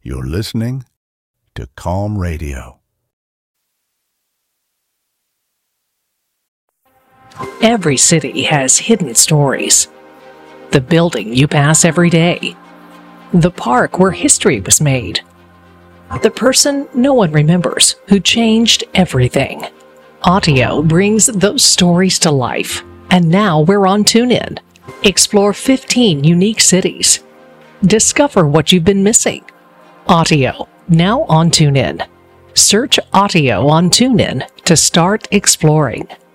You're listening to Calm Radio. Every city has hidden stories. The building you pass every day. The park where history was made. The person no one remembers who changed everything. Audio brings those stories to life. And now we're on TuneIn. Explore 15 unique cities. Discover what you've been missing. Audio, now on TuneIn. Search Audio on TuneIn to start exploring.